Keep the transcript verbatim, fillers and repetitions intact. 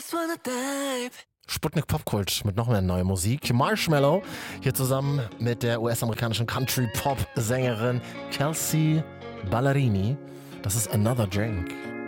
Sputnik Popkult mit noch mehr neuer Musik. Marshmello hier zusammen mit der U S-amerikanischen Country-Pop-Sängerin Kelsea Ballerini. Das ist Another Drink.